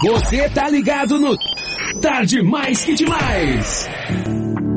Você tá ligado no Tarde Mais que Demais.